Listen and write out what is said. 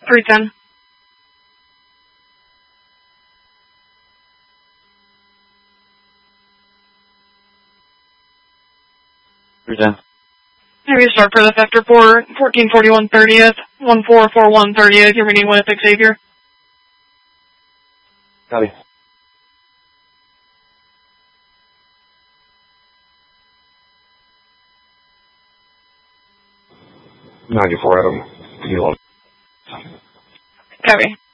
310. Maybe start for the theft report, 1441 30th, 1441 30th, you're meeting with Xavier. Copy. Adam. Copy.